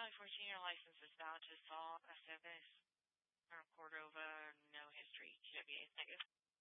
my 14-year license is about to fall. I said this. Cordova, no history. Should be a second.